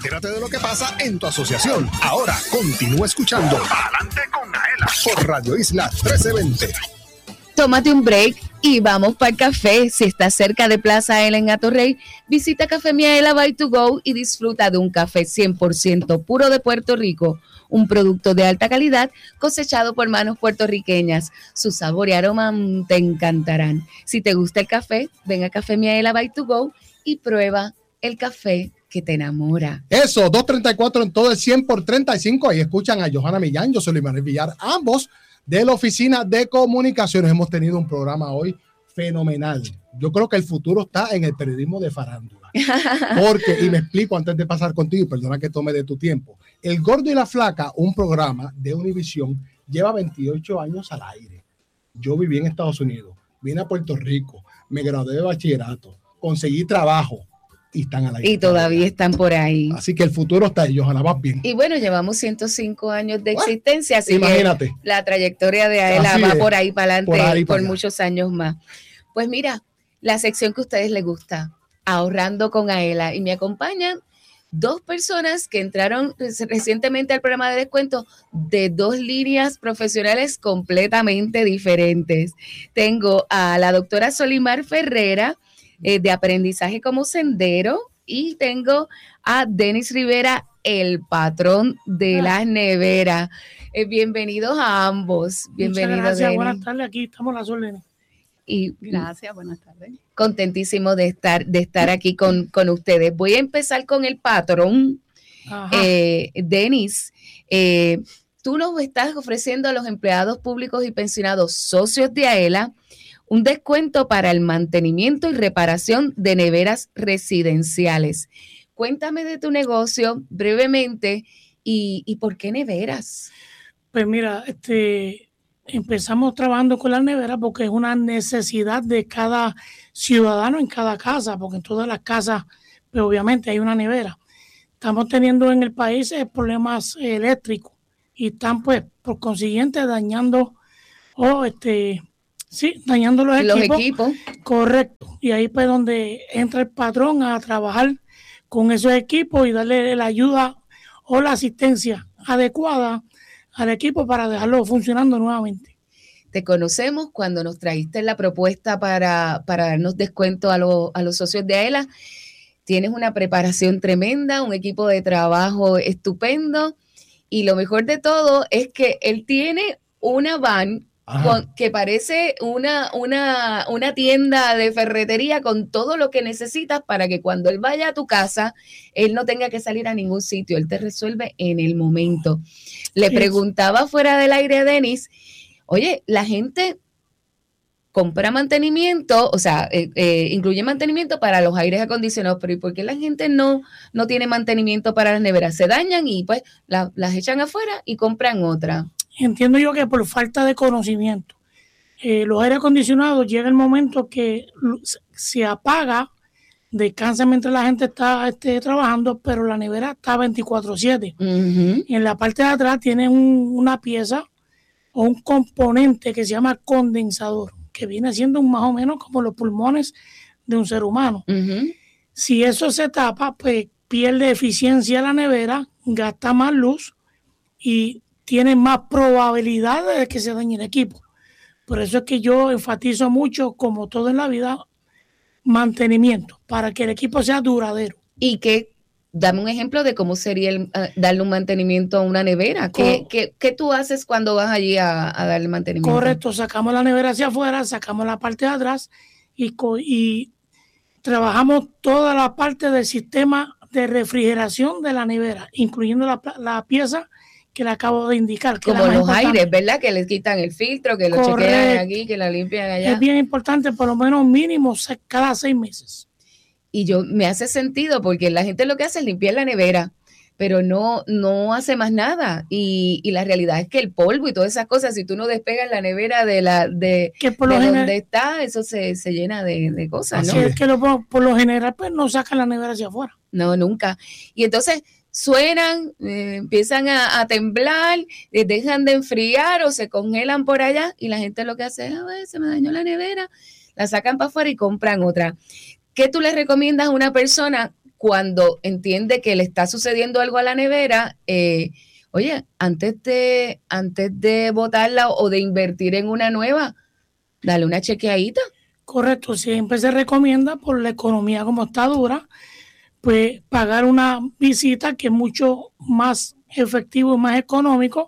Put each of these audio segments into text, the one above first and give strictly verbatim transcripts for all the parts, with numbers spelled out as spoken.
Entérate de lo que pasa en tu asociación. Ahora continúa escuchando Adelante con Aela por Radio Isla trece veinte. Tómate un break y vamos para el café. Si estás cerca de Plaza Aela en Atorrey, visita Café Miaela by to go y disfruta de un café cien por ciento puro de Puerto Rico. Un producto de alta calidad cosechado por manos puertorriqueñas. Su sabor y aroma te encantarán. Si te gusta el café, ven a Café Miaela by to go y prueba el café que te enamora. Eso, dos treinta y cuatro en todo el cien por treinta y cinco. Ahí escuchan a Johanna Millán, yo soy Luis Manuel Villar, ambos de la Oficina de Comunicaciones. Hemos tenido un programa hoy fenomenal. Yo creo que el futuro está en el periodismo de farándula. Porque, y me explico antes de pasar contigo, y perdona que tome de tu tiempo, El Gordo y la Flaca, un programa de Univisión, lleva veintiocho años al aire. Yo viví en Estados Unidos, vine a Puerto Rico, me gradué de bachillerato, conseguí trabajo, y están al aire. Y todavía están por ahí. Así que el futuro está ahí, Johanna, vas bien. Y bueno, llevamos ciento cinco años de bueno, existencia, así imagínate. Que la trayectoria de Aela va por ahí para adelante por, ahí por muchos años más. Pues mira, la sección que a ustedes les gusta, Ahorrando con Aela, y me acompañan dos personas que entraron recientemente al programa de descuento de dos líneas profesionales completamente diferentes. Tengo a la doctora Solimar Ferrera, Eh, de aprendizaje como sendero, y tengo a Denis Rivera, el patrón de ah. las neveras. Eh, bienvenidos a ambos. Bienvenidos. Muchas gracias, Denis. buenas tardes, aquí estamos las órdenes. Y gracias, buenas tardes. Contentísimo de estar, de estar aquí con, con ustedes. Voy a empezar con el patrón. Eh, Denis, eh, tú nos estás ofreciendo a los empleados públicos y pensionados socios de Aela un descuento para el mantenimiento y reparación de neveras residenciales. Cuéntame de tu negocio brevemente y, y por qué neveras. Pues mira, este, empezamos trabajando con las neveras porque es una necesidad de cada ciudadano en cada casa, porque en todas las casas, pues obviamente hay una nevera. Estamos teniendo en el país eh, problemas eléctricos y están pues por consiguiente dañando o oh, este Sí, dañando los, los equipos. equipos. Correcto. Y ahí pues donde entra el patrón a trabajar con esos equipos y darle la ayuda o la asistencia adecuada al equipo para dejarlo funcionando nuevamente. Te conocemos cuando nos trajiste la propuesta para, para darnos descuento a, lo, a los socios de Aela. Tienes una preparación tremenda, un equipo de trabajo estupendo, y lo mejor de todo es que él tiene una van Con, que parece una, una, una tienda de ferretería con todo lo que necesitas para que cuando él vaya a tu casa, él no tenga que salir a ningún sitio, él te resuelve en el momento. Le preguntaba fuera del aire a Denis, oye, la gente compra mantenimiento, o sea, eh, eh, incluye mantenimiento para los aires acondicionados, pero ¿y por qué la gente no, no tiene mantenimiento para las neveras? Se dañan y pues la, las echan afuera y compran otra. Entiendo yo que por falta de conocimiento. Eh, los aires acondicionados llega el momento que se apaga, descansa mientras la gente está este, trabajando, pero la nevera está veinticuatro siete. Uh-huh. En la parte de atrás tiene un, una pieza o un componente que se llama condensador, que viene siendo un, más o menos como los pulmones de un ser humano. Uh-huh. Si eso se tapa, pues pierde eficiencia la nevera, gasta más luz y tiene más probabilidades de que se dañe el equipo. Por eso es que yo enfatizo mucho, como todo en la vida, mantenimiento, para que el equipo sea duradero. Y que, dame un ejemplo de cómo sería el, uh, darle un mantenimiento a una nevera. ¿Qué, qué, qué tú haces cuando vas allí a, a darle mantenimiento? Correcto, sacamos la nevera hacia afuera, sacamos la parte de atrás y, y trabajamos toda la parte del sistema de refrigeración de la nevera, incluyendo la, la pieza que le acabo de indicar. Que como los aires, ¿verdad? Que les quitan el filtro, que lo Correcto. chequean aquí, que la limpian allá. Es bien importante, por lo menos mínimo cada seis meses. Y yo me hace sentido, porque la gente lo que hace es limpiar la nevera, pero no, no hace más nada. Y, y la realidad es que el polvo y todas esas cosas, si tú no despegas la nevera de la de, que por lo de general, donde está, eso se, se llena de, de cosas, ¿no? Sí, es que lo, por lo general pues no sacan la nevera hacia afuera. No, nunca. Y entonces suenan, eh, empiezan a, a temblar, eh, dejan de enfriar o se congelan por allá, y la gente lo que hace es, a ver, se me dañó la nevera, la sacan para afuera y compran otra. ¿Qué tú le recomiendas a una persona cuando entiende que le está sucediendo algo a la nevera, eh, oye, antes de, antes de botarla o de invertir en una nueva, dale una chequeadita. Correcto, siempre se recomienda por la economía como está dura, pues pagar una visita que es mucho más efectivo y más económico,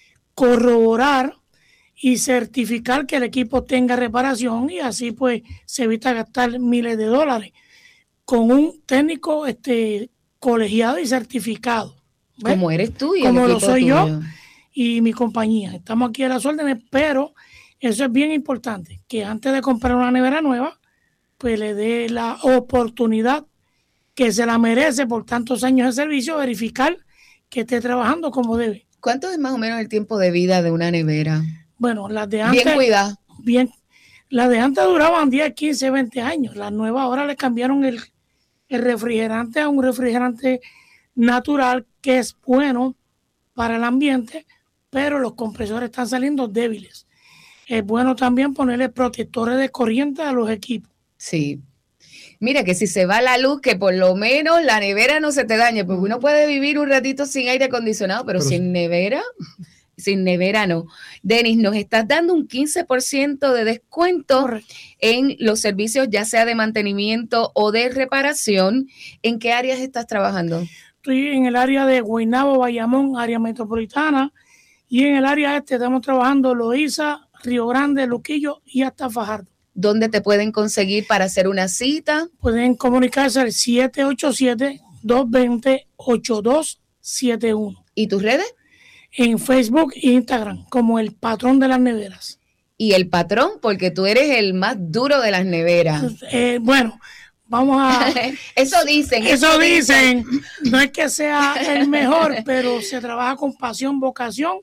corroborar y certificar que el equipo tenga reparación y así pues se evita gastar miles de dólares con un técnico este, colegiado y certificado. ¿Ves? Como eres tú y el como equipo lo soy tuyo. yo y mi compañía. Estamos aquí a las órdenes, pero eso es bien importante, que antes de comprar una nevera nueva, pues le dé la oportunidad que se la merece por tantos años de servicio, verificar que esté trabajando como debe. ¿Cuánto es más o menos el tiempo de vida de una nevera? Bueno, las de antes... Bien cuidada. Bien, las de antes duraban diez, quince, veinte años. Las nuevas ahora le cambiaron el, el refrigerante a un refrigerante natural que es bueno para el ambiente, pero los compresores están saliendo débiles. Es bueno también ponerle protectores de corriente a los equipos. Sí. Mira que si se va la luz, que por lo menos la nevera no se te dañe, porque uno puede vivir un ratito sin aire acondicionado, pero, pero sin nevera, sin nevera no. Denis, nos estás dando un quince por ciento de descuento Correcto. En los servicios, ya sea de mantenimiento o de reparación. ¿En qué áreas estás trabajando? Estoy en el área de Guaynabo, Bayamón, área metropolitana, y en el área este estamos trabajando Loíza, Río Grande, Luquillo y hasta Fajardo. ¿Dónde te pueden conseguir para hacer una cita? Pueden comunicarse al siete ocho siete, dos dos cero, ocho dos siete uno. ¿Y tus redes? En Facebook e Instagram, como El Patrón de las Neveras. ¿Y el patrón? Porque tú eres el más duro de las neveras. Eh, bueno, vamos a... eso dicen. Eso, eso dicen. dicen. No es que sea el mejor, pero se trabaja con pasión, vocación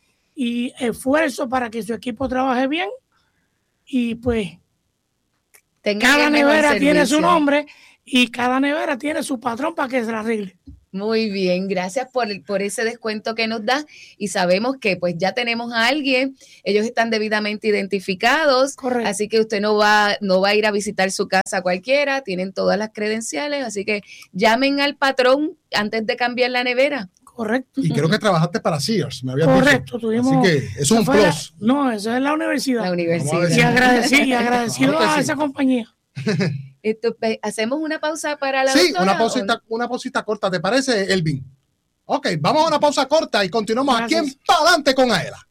y esfuerzo para que su equipo trabaje bien. Y pues Tenga cada nevera tiene su nombre y cada nevera tiene su patrón para que se la arregle. Muy bien, gracias por, por ese descuento que nos da y sabemos que pues ya tenemos a alguien, ellos están debidamente identificados. Correcto. Así que usted no va, no va a ir a visitar su casa cualquiera, tienen todas las credenciales, así que llamen al patrón antes de cambiar la nevera. Correcto. Y creo que trabajaste para Sears, me habías Correcto, dicho. Tuvimos, así que es un plus. La, no, eso es la universidad. La universidad. Y agradecido, y agradecido a sí. esa compañía. Esto, ¿hacemos una pausa para la Sí, doctora, una pausita, una pausita corta, ¿te parece, Elvin? Ok, vamos a una pausa corta y continuamos Gracias. Aquí en Pa'lante con Aela.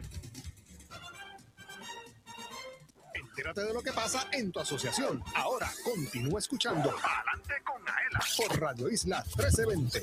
Entérate de lo que pasa en tu asociación. Ahora continúa escuchando Pa'lante con Aela por Radio Isla trece veinte.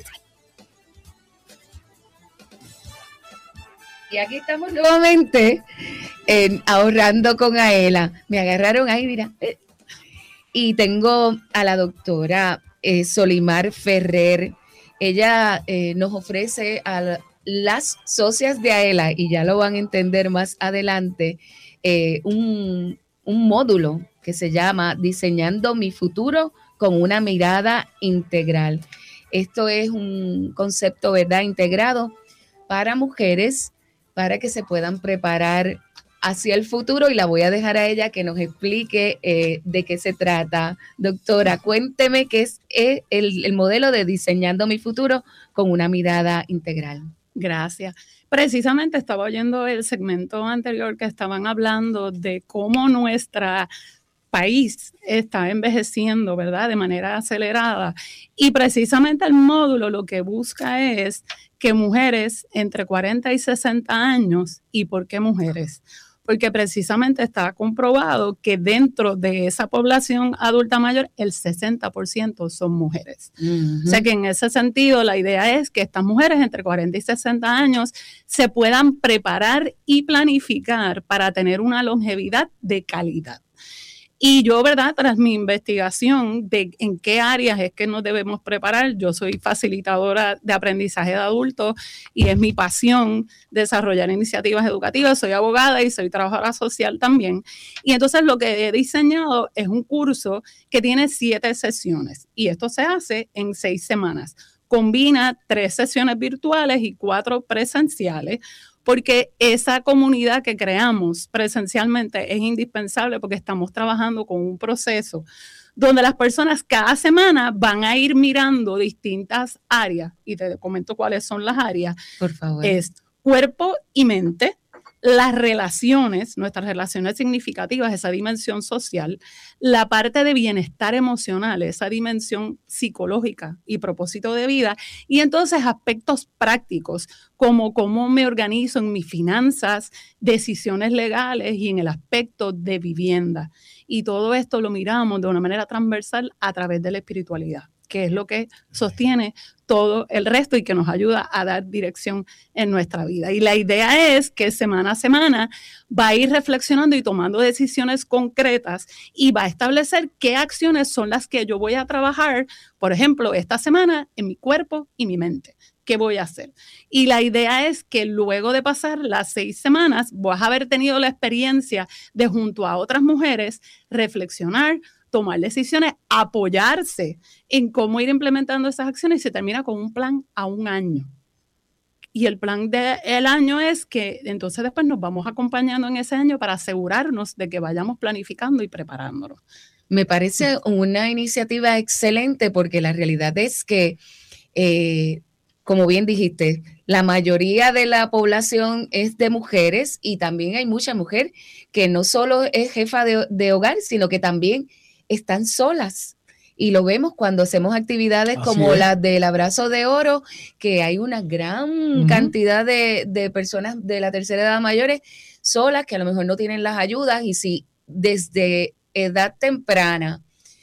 Y aquí estamos nuevamente en Ahorrando con Aela. Me agarraron ahí, mira. Y tengo a la doctora eh, Solimar Ferrer. Ella eh, nos ofrece a la, las socias de Aela, y ya lo van a entender más adelante, eh, un, un módulo que se llama Diseñando mi futuro con una mirada integral. Esto es un concepto, ¿verdad?, integrado para mujeres, para que se puedan preparar hacia el futuro, y la voy a dejar a ella que nos explique eh, de qué se trata. Doctora, cuénteme qué es eh, el, el modelo de Diseñando mi futuro con una mirada integral. Gracias. Precisamente estaba oyendo el segmento anterior que estaban hablando de cómo nuestra país está envejeciendo, ¿verdad?, de manera acelerada. Y precisamente el módulo lo que busca es que mujeres entre cuarenta y sesenta años, ¿y por qué mujeres? Porque precisamente está comprobado que dentro de esa población adulta mayor, el sesenta por ciento son mujeres. Uh-huh. O sea que en ese sentido, la idea es que estas mujeres entre cuarenta y sesenta años se puedan preparar y planificar para tener una longevidad de calidad. Y yo, ¿verdad?, tras mi investigación de en qué áreas es que nos debemos preparar, yo soy facilitadora de aprendizaje de adultos y es mi pasión desarrollar iniciativas educativas, soy abogada y soy trabajadora social también. Y entonces lo que he diseñado es un curso que tiene siete sesiones y esto se hace en seis semanas. Combina tres sesiones virtuales y cuatro presenciales, porque esa comunidad que creamos presencialmente es indispensable porque estamos trabajando con un proceso donde las personas cada semana van a ir mirando distintas áreas, y te comento cuáles son las áreas. Por favor. Es cuerpo y mente, las relaciones, nuestras relaciones significativas, esa dimensión social, la parte de bienestar emocional, esa dimensión psicológica y propósito de vida, y entonces aspectos prácticos como cómo me organizo en mis finanzas, decisiones legales y en el aspecto de vivienda. Y todo esto lo miramos de una manera transversal a través de la espiritualidad, que es lo que sostiene todo el resto y que nos ayuda a dar dirección en nuestra vida. Y la idea es que semana a semana va a ir reflexionando y tomando decisiones concretas y va a establecer qué acciones son las que yo voy a trabajar, por ejemplo, esta semana en mi cuerpo y mi mente. ¿Qué voy a hacer? Y la idea es que luego de pasar las seis semanas, vas a haber tenido la experiencia de junto a otras mujeres reflexionar, tomar decisiones, apoyarse en cómo ir implementando esas acciones y se termina con un plan a un año. Y el plan del año es que entonces después nos vamos acompañando en ese año para asegurarnos de que vayamos planificando y preparándonos. Me parece una iniciativa excelente porque la realidad es que, eh, como bien dijiste, la mayoría de la población es de mujeres y también hay mucha mujer que no solo es jefa de, de hogar, sino que también están solas y lo vemos cuando hacemos actividades Así como es. las del abrazo de oro, que hay una gran uh-huh. cantidad de, de personas de la tercera edad mayores solas que a lo mejor no tienen las ayudas y si desde edad temprana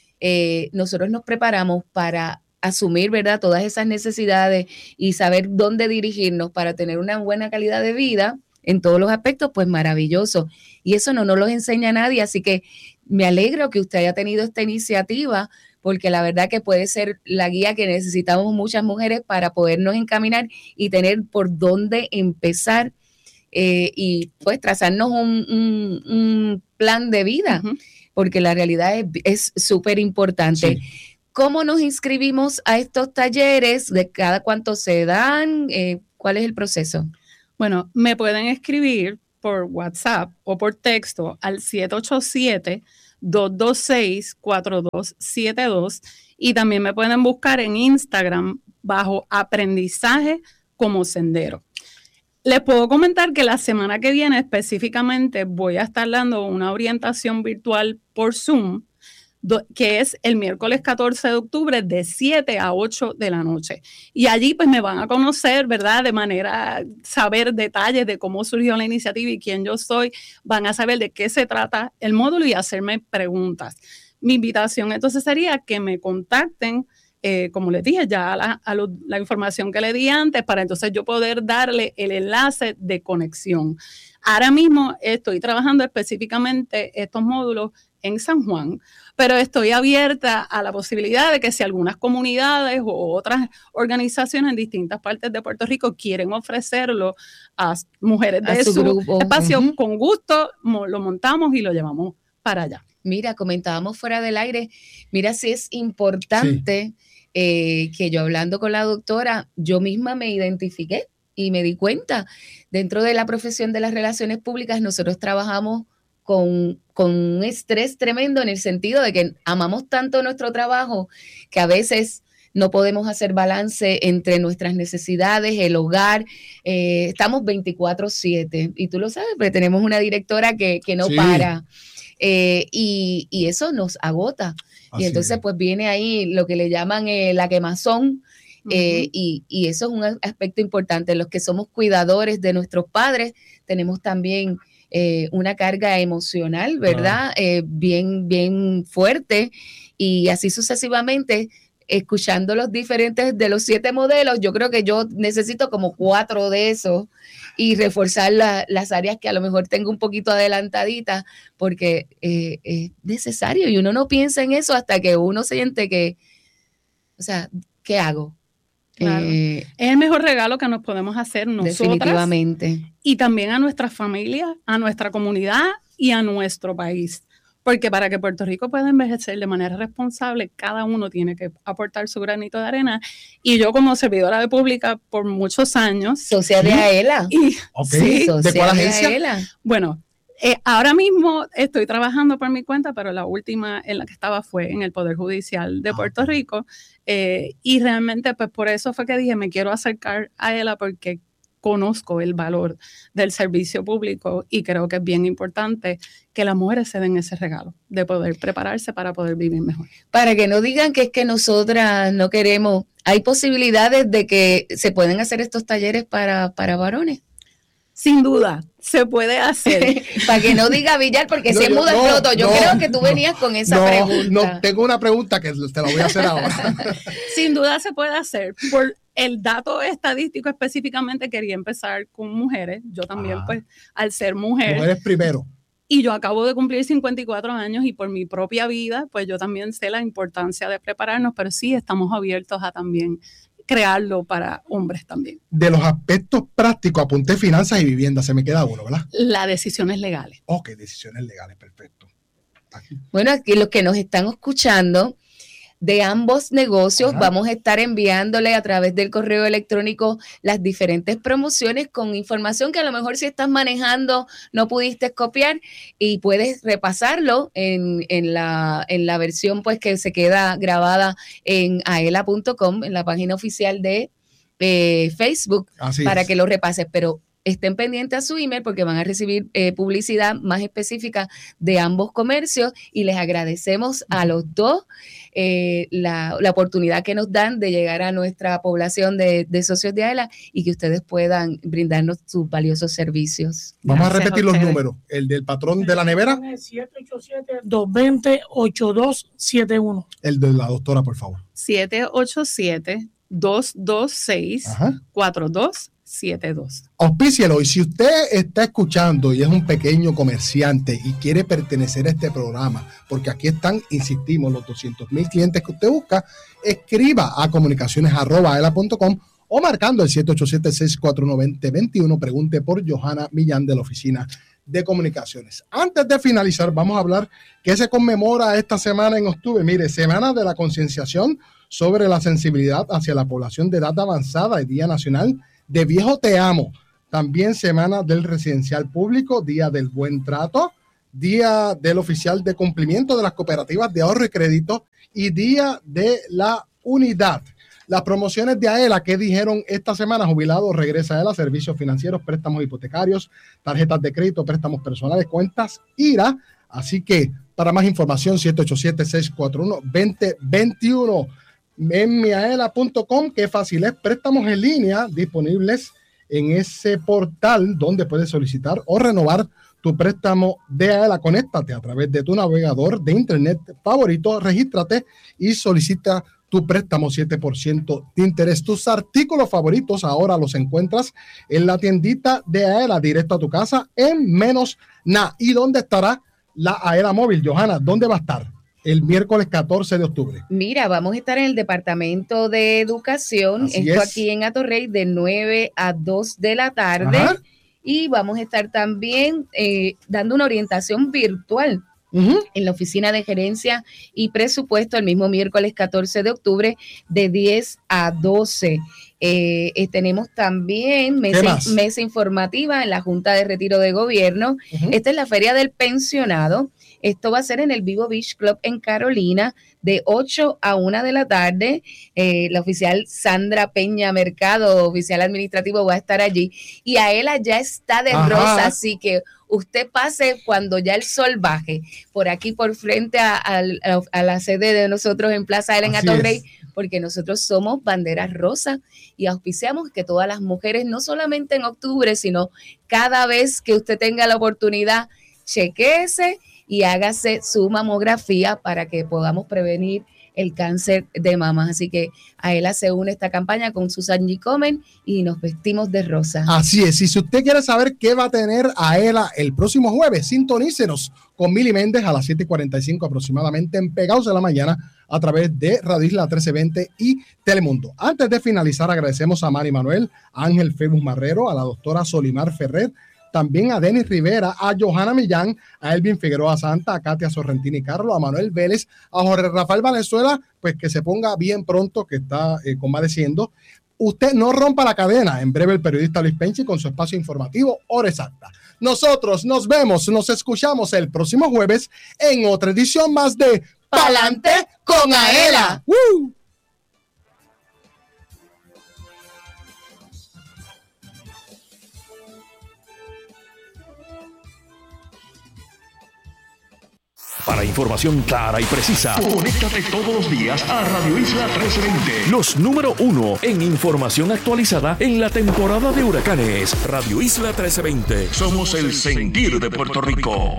eh, nosotros nos preparamos para asumir, ¿verdad?, todas esas necesidades y saber dónde dirigirnos para tener una buena calidad de vida en todos los aspectos, pues maravilloso. Y eso no nos lo enseña nadie, así que me alegro que usted haya tenido esta iniciativa, porque la verdad que puede ser la guía que necesitamos muchas mujeres para podernos encaminar y tener por dónde empezar eh, y pues trazarnos un, un, un plan de vida, uh-huh. porque la realidad es súper importante. Sí. ¿Cómo nos inscribimos a estos talleres? ¿De cada cuánto se dan? Eh, ¿Cuál es el proceso? Bueno, me pueden escribir por WhatsApp o por texto al siete ocho siete, dos dos seis, cuatro dos siete dos y también me pueden buscar en Instagram bajo Aprendizaje como Sendero. Les puedo comentar que la semana que viene específicamente voy a estar dando una orientación virtual por Zoom, que es el miércoles catorce de octubre de siete a ocho de la noche. Y allí pues me van a conocer, ¿verdad? De manera, saber detalles de cómo surgió la iniciativa y quién yo soy. Van a saber de qué se trata el módulo y hacerme preguntas. Mi invitación entonces sería que me contacten, eh, como les dije, ya a, la, a lo, la información que le di antes, para entonces yo poder darle el enlace de conexión. Ahora mismo estoy trabajando específicamente estos módulos en San Juan, pero estoy abierta a la posibilidad de que si algunas comunidades o otras organizaciones en distintas partes de Puerto Rico quieren ofrecerlo a mujeres de a su, su grupo. espacio, uh-huh. con gusto lo montamos y lo llevamos para allá. Mira, comentábamos fuera del aire, mira si es importante sí. eh, que yo hablando con la doctora, yo misma me identifiqué y me di cuenta, dentro de la profesión de las relaciones públicas nosotros trabajamos Con, con un estrés tremendo en el sentido de que amamos tanto nuestro trabajo que a veces no podemos hacer balance entre nuestras necesidades, el hogar. Eh, estamos veinticuatro siete y tú lo sabes, porque tenemos una directora que, que no sí. para eh, y, y eso nos agota. Así y entonces es. pues viene ahí lo que le llaman eh, la quemazón. Eh, uh-huh. y, y eso es un aspecto importante. Los que somos cuidadores de nuestros padres tenemos también Eh, una carga emocional, ¿verdad? Ah. Eh, bien, bien fuerte y así sucesivamente, escuchando los diferentes de los siete modelos, yo creo que yo necesito como cuatro de esos y reforzar la, las áreas que a lo mejor tengo un poquito adelantaditas porque eh, es necesario y uno no piensa en eso hasta que uno siente que, o sea, ¿qué hago? Claro. Eh, es el mejor regalo que nos podemos hacer nosotras. Definitivamente. Y también a nuestra familia, a nuestra comunidad y a nuestro país. Porque para que Puerto Rico pueda envejecer de manera responsable, cada uno tiene que aportar su granito de arena. Y yo como servidora de pública por muchos años. Socia de AELA. Y, okay. sí, Socia ¿De cuál agencia? De AELA. Bueno, Eh, ahora mismo estoy trabajando por mi cuenta, pero la última en la que estaba fue en el Poder Judicial de Puerto Ah, Rico. Eh, y realmente, pues por eso fue que dije, me quiero acercar a ella porque conozco el valor del servicio público y creo que es bien importante que las mujeres se den ese regalo de poder prepararse para poder vivir mejor. Para que no digan que es que nosotras no queremos, hay posibilidades de que se pueden hacer estos talleres para, para varones. Sin duda, se puede hacer. Para que no diga Villar, porque No, se yo- muda no, exploto. Yo no, creo que tú no, venías con esa no, pregunta. no, tengo una pregunta que te la voy a hacer ahora. Sin duda se puede hacer. Por el dato estadístico específicamente quería empezar con mujeres. Yo también, Ajá. pues, al ser mujer, Mujeres primero. y yo acabo de cumplir cincuenta y cuatro años y por mi propia vida, pues yo también sé la importancia de prepararnos, pero sí estamos abiertos a también crearlo para hombres también. De los aspectos prácticos, apunté finanzas y vivienda, se me queda uno, ¿verdad? Las decisiones legales. Ok, decisiones legales, perfecto. Aquí. Bueno, aquí los que nos están escuchando de ambos negocios, Ajá. vamos a estar enviándole a través del correo electrónico las diferentes promociones con información que a lo mejor si estás manejando no pudiste copiar y puedes repasarlo en, en, la, en la versión pues que se queda grabada en aela punto com, en la página oficial de eh, Facebook, Así para es. que lo repases, pero estén pendientes a su email porque van a recibir eh, publicidad más específica de ambos comercios y les agradecemos a los dos eh, la, la oportunidad que nos dan de llegar a nuestra población de, de socios de AELA y que ustedes puedan brindarnos sus valiosos servicios. Vamos Gracias a repetir a los ustedes. números. El del patrón de la nevera, siete ocho siete, dos dos cero, ocho dos siete uno. el de la doctora, por favor. siete ocho siete, dos dos seis, Ajá. cuatro dos siete dos. Auspícielo. Y si usted está escuchando y es un pequeño comerciante y quiere pertenecer a este programa, porque aquí están, insistimos, los doscientos mil clientes que usted busca, escriba a comunicaciones arroba aela punto com o marcando el siete ocho siete, seis cuatro uno, dos cero dos uno. Pregunte por Johanna Millán de la Oficina de Comunicaciones. Antes de finalizar, vamos a hablar qué se conmemora esta semana en octubre. Mire, Semana de la Concienciación sobre la Sensibilidad hacia la Población de Edad Avanzada y Día Nacional de Viejo Te Amo. También Semana del Residencial Público, Día del Buen Trato, Día del Oficial de Cumplimiento de las Cooperativas de Ahorro y Crédito y Día de la Unidad. Las promociones de AELA que dijeron esta semana: jubilados, regresa a AELA, servicios financieros, préstamos hipotecarios, tarjetas de crédito, préstamos personales, cuentas I R A. Así que para más información, siete ocho siete, seis cuatro uno, dos cero dos uno. En miaela punto com, que fácil es, préstamos en línea disponibles en ese portal donde puedes solicitar o renovar tu préstamo de AELA. Conéctate a través de tu navegador de internet favorito, regístrate y solicita tu préstamo siete por ciento de interés. Tus artículos favoritos ahora los encuentras en la tiendita de AELA, directo a tu casa en menos nada. ¿Y dónde estará la AELA móvil, Johanna? ¿Dónde va a estar el miércoles catorce de octubre? Mira, vamos a estar en el Departamento de Educación, Así esto es. aquí en Atorrey, de nueve a dos de la tarde. Ajá. Y vamos a estar también eh, dando una orientación virtual Uh-huh. en la Oficina de Gerencia y Presupuesto el mismo miércoles catorce de octubre de diez a doce. Eh, eh, tenemos también mesa, mesa informativa en la Junta de Retiro de Gobierno. Uh-huh. Esta es la Feria del Pensionado. Esto va a ser en el Vivo Beach Club en Carolina de ocho a una de la tarde. Eh, la oficial Sandra Peña Mercado, oficial administrativo, va a estar allí. Y AELA ya está de Ajá. rosa, así que usted pase cuando ya el sol baje por aquí por frente a, a, a la sede de nosotros en Plaza AELA en Así Atorrey, es. porque nosotros somos banderas rosas y auspiciamos que todas las mujeres, no solamente en octubre, sino cada vez que usted tenga la oportunidad, chequéese y hágase su mamografía para que podamos prevenir el cáncer de mamas. Así que AELA se une a esta campaña con Susan G. Komen y nos vestimos de rosa. Así es. Y si usted quiere saber qué va a tener AELA el próximo jueves, sintonícenos con Mili Méndez a las siete y cuarenta y cinco aproximadamente en Pegados de la Mañana a través de Radio Isla trece veinte y Telemundo. Antes de finalizar, agradecemos a Mari Manuel, a Ángel Febus Marrero, a la doctora Solimar Ferrer, también a Denis Rivera, a Johanna Millán, a Elvin Figueroa Santa, a Katia Sorrentini Carlos, a Manuel Vélez, a Jorge Rafael Valenzuela, pues que se ponga bien pronto, que está eh, convaleciendo, Usted no rompa la cadena. En breve el periodista Luis Penchi con su espacio informativo Hora Exacta. Nosotros nos vemos, nos escuchamos el próximo jueves en otra edición más de Pa'lante con Aela. ¡Woo! Para información clara y precisa, conéctate todos los días a Radio Isla trece veinte. Los número uno en información actualizada en la temporada de huracanes. Radio Isla trece veinte. Somos el sentir de Puerto Rico.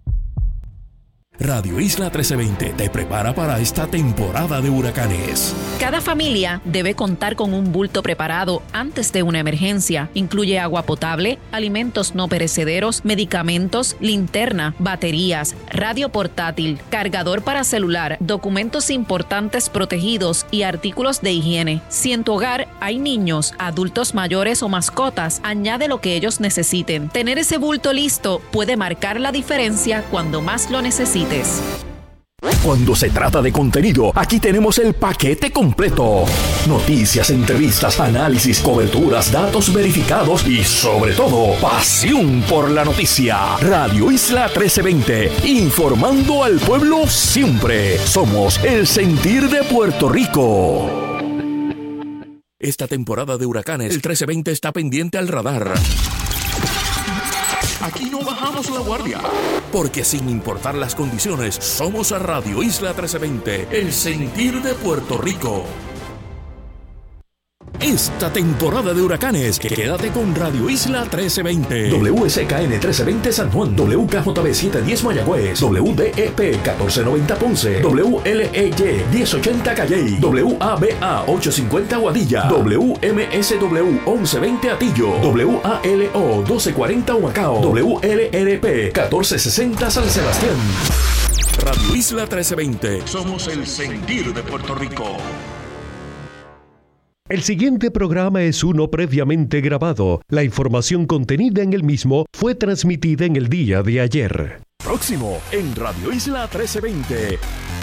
Radio Isla trece veinte te prepara para esta temporada de huracanes. Cada familia debe contar con un bulto preparado antes de una emergencia. Incluye agua potable, alimentos no perecederos, medicamentos, linterna, baterías, radio portátil, cargador para celular, documentos importantes protegidos y artículos de higiene. Si en tu hogar hay niños, adultos mayores o mascotas, añade lo que ellos necesiten. Tener ese bulto listo puede marcar la diferencia cuando más lo necesites. Cuando se trata de contenido, aquí tenemos el paquete completo. Noticias, entrevistas, análisis, coberturas, datos verificados y sobre todo, pasión por la noticia. Radio Isla trece veinte, informando al pueblo siempre. Somos el sentir de Puerto Rico. Esta temporada de huracanes, el trece veinte está pendiente al radar. Aquí no bajamos la guardia, porque sin importar las condiciones, somos a Radio Isla trece veinte, el sentir de Puerto Rico. Esta temporada de huracanes, quédate con Radio Isla trece veinte. W S K N trece veinte San Juan, W K J B setecientos diez Mayagüez, W D E P catorce noventa Ponce, W L E Y diez ochenta Calley, W A B A ochocientos cincuenta Guadilla, W M S W once veinte Atillo, W A L O doce cuarenta Humacao, W L R P catorce sesenta San Sebastián. Radio Isla trece veinte. Somos el sentir de Puerto Rico. El siguiente programa es uno previamente grabado. La información contenida en el mismo fue transmitida en el día de ayer. Próximo en Radio Isla trece veinte.